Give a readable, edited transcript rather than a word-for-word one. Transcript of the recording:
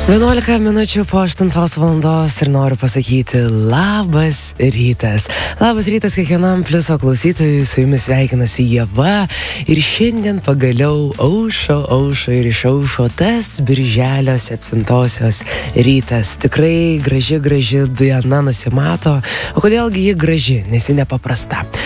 11 minučių po 8 valandos ir noriu pasakyti labas rytas. Labas rytas kiekvienam Pliuso klausytojui, su jumis sveikinasi Ieva ir šiandien pagaliau aušo ir išaušo tas birželio 7-osios rytas. Tikrai graži diena nusimato. O kodėlgi ji graži, nes ji nepaprasta.